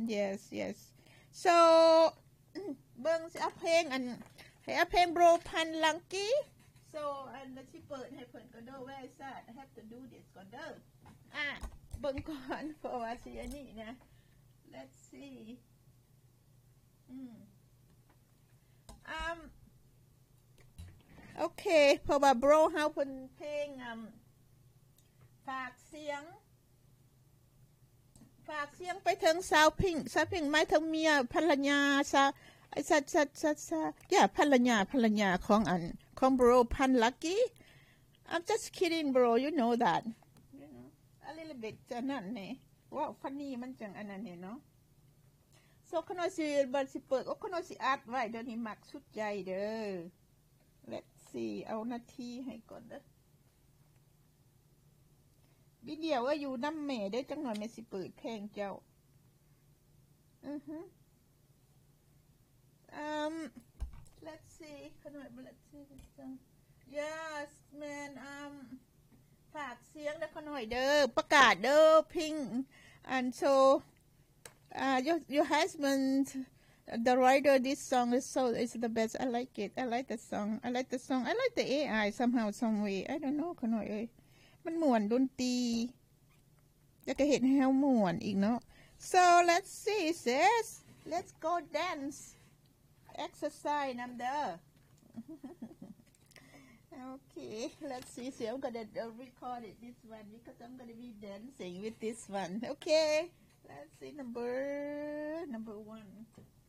yes yes so เบิ่งสิเอาเพลงอันให้เอาเพลง Bro Pan Lucky so อันที่เปิดให้เพิ่นก็เด้อ Where is that I have to do this ก่อนเด้อเบิ่งก่อนเพราะว่าสิอันนี้นะ let's see โอเคเพราะว่า Bro เฮาเพิ่นเพลงฝากเสียงไปถึงสาวพิงหมายถึงเมียภรรยาซะภรรยาของ Bro Pan Lucky I'm just kidding bro you know that you know a little bit จังนั้นนี่ว่าฟันนี่มันจังอันนั้นนี่เนาะ so ขน้อยสิบัดสิเปิดขน้อยสิอัดไว้เดี๋ยวนี้มักสุดใจเด้อ let's see เอานาทีให้ก่อนเด้อวิดีโอว่าอยู่น้ำแม่ได้จังหน่อยแม่สิเปิดเพลงเจ้าlet's see ขน่อย let's see yes man ฝากเสียงได้ขน่อยเด้อประกาศเด้อพิง and so your husband the writer this song is the best I like it I like the song I like the AI somehow some way I don't know ขน่อยเอ้ยมันม่วนดนตรีแล้วก็เห็นให้เฮาม่วนอีกเนาะ so let's see sis let's go dance exercise นำเด้อ okay let's see so I'm gonna record it this one because I'm gonna be dancing with this one okay let's see number one